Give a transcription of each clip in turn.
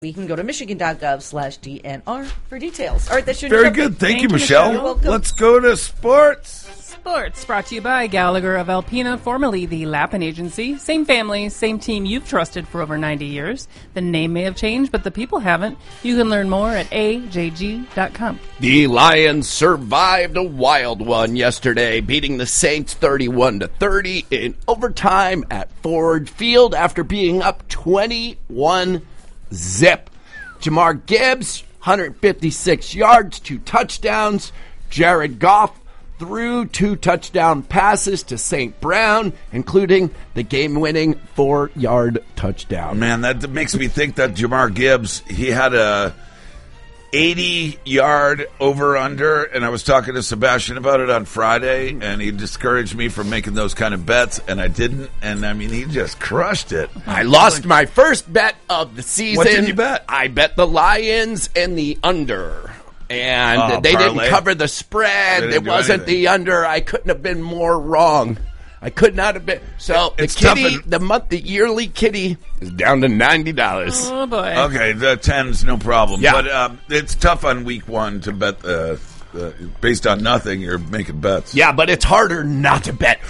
You can go to michigan.gov/DNR for details. All right, that's your Very good. Thank you, Michelle. You're welcome. Let's go to sports. Sports brought to you by Gallagher of Alpena, formerly the Lappin Agency. Same family, same team you've trusted for over 90 years. The name may have changed, but the people haven't. You can learn more at ajg.com. The Lions survived a wild one yesterday, beating the Saints 31-30 in overtime at Ford Field after being up 21-0. Jahmyr Gibbs, 156 yards, 2 touchdowns. Jared Goff threw 2 touchdown passes to St. Brown, including the game-winning 4-yard touchdown. Man, that makes me think that Jahmyr Gibbs, he had a 80-yard over-under, and I was talking to Sebastian about it on Friday, and he discouraged me from making those kind of bets, and I didn't, and I mean, he just crushed it. I lost my first bet of the season. What did you bet? I bet the Lions and the under. And they parlay. didn't cover the spread. They It didn't do wasn't anything. the under. I couldn't have been more wrong. I could not have been. So It's the kitty, tough the yearly kitty is down to $90. Oh, boy. Okay, the 10's no problem. Yeah. But it's tough on week one to bet based on nothing. You're making bets. Yeah, but it's harder not to bet.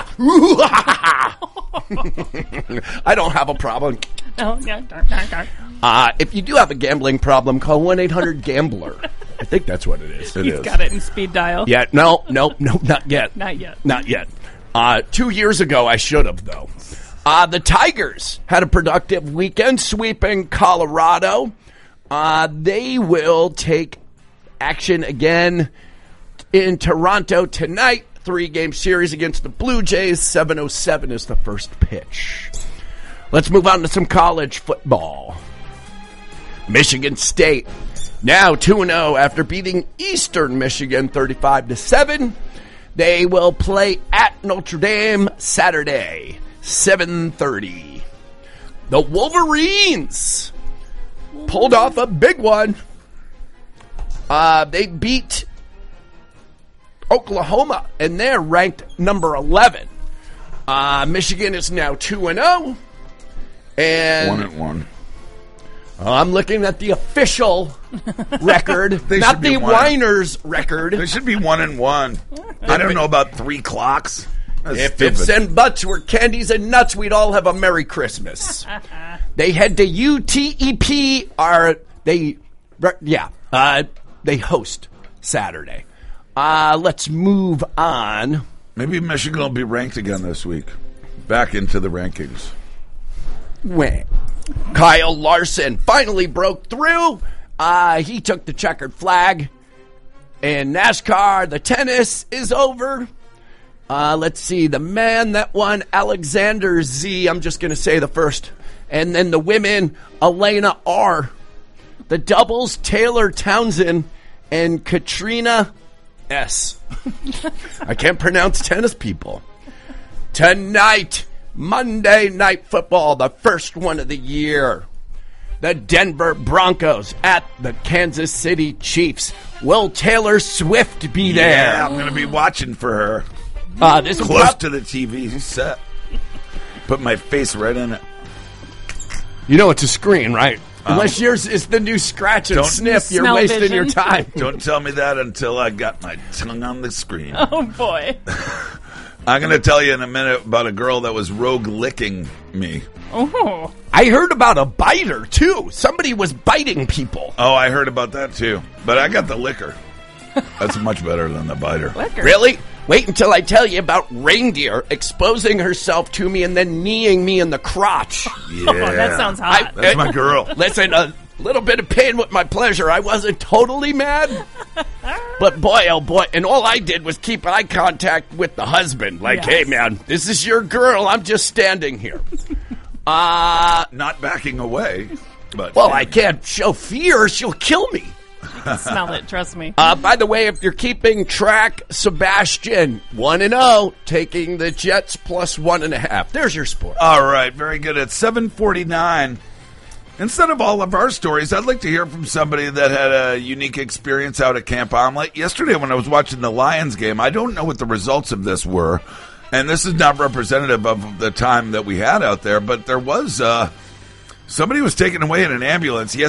I don't have a problem. Oh, yeah. If you do have a gambling problem, call 1-800-GAMBLER. I think that's what it is. He's got it in speed dial. Yeah, no, not yet. Not yet. Not yet. 2 years ago, I should have, though. The Tigers had a productive weekend sweeping Colorado. They will take action again in Toronto tonight. 3-game series against the Blue Jays. 7:07 is the first pitch. Let's move on to some college football. Michigan State now 2-0 after beating Eastern Michigan 35-7. They will play at Notre Dame Saturday, 7:30. The Wolverines pulled off a big one. They beat Oklahoma, and they're ranked number 11. Michigan is now 2-0. And 1-1. I'm looking at the official record, They not should be the one. Winers record. They should be 1-1. I don't know about 3 clocks. That's If stupid. ifs and buts were candies and nuts, we'd all have a Merry Christmas. They head to UTEP. They host Saturday. Let's move on. Maybe Michigan will be ranked again this week. Back into the rankings. When Kyle Larson finally broke through. He took the checkered flag. In NASCAR, the tennis is over. Let's see. The man that won, Alexander Z. I'm just going to say the first. And then the women, Elena R. The doubles, Taylor Townsend and Katrina S. I can't pronounce tennis people. Tonight, Monday Night Football, the first one of the year. The Denver Broncos at the Kansas City Chiefs. Will Taylor Swift be there? Yeah, I'm going to be watching for her. This Close to the TV set. Put my face right in it. You know it's a screen, right? Unless yours is the new scratch and Don't sniff, you're smell wasting vision. your time. Don't tell me that until I got my tongue on the screen. Oh, boy. I'm going to tell you in a minute about a girl that was rogue licking me. Oh. I heard about a biter, too. Somebody was biting people. Oh, I heard about that too. But I got the licker. That's much better than the biter. Liquor. Really? Wait until I tell you about Reindeer exposing herself to me and then kneeing me in the crotch. Yeah. Oh, that sounds hot. That's my girl. Listen, a little bit of pain with my pleasure. I wasn't totally mad. But boy, oh boy. And all I did was keep eye contact with the husband. Like, Yes. hey, man, this is your girl. I'm just standing here. Not backing away. But Well, I can't show fear. She'll kill me. Smell it, trust me. By the way, if you're keeping track, Sebastian, 1-0, taking the Jets plus 1.5. There's your sport. All right, very good. At 7:49, instead of all of our stories, I'd like to hear from somebody that had a unique experience out at Camp Omelette. Yesterday when I was watching the Lions game, I don't know what the results of this were, and this is not representative of the time that we had out there, but there was Somebody was taken away in an ambulance